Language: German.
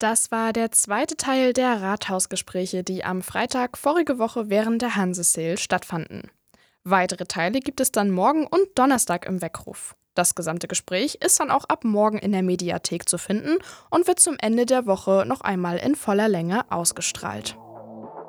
Das war der zweite Teil der Rathausgespräche, die am Freitag vorige Woche während der Hanse-Sale stattfanden. Weitere Teile gibt es dann morgen und Donnerstag im Weckruf. Das gesamte Gespräch ist dann auch ab morgen in der Mediathek zu finden und wird zum Ende der Woche noch einmal in voller Länge ausgestrahlt.